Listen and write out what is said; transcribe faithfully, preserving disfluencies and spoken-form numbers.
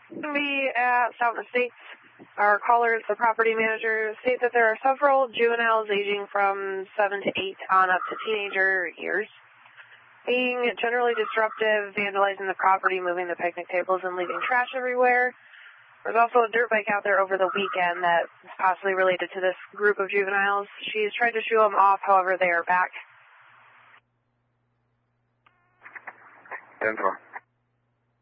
We at South Estates, our callers, the property manager, state that there are several juveniles aging from seven to eight on up to teenager years, being generally disruptive, vandalizing the property, moving the picnic tables, and leaving trash everywhere. There's also a dirt bike out there over the weekend that is possibly related to this group of juveniles. She's tried to shoo them off, however, they are back. ten four.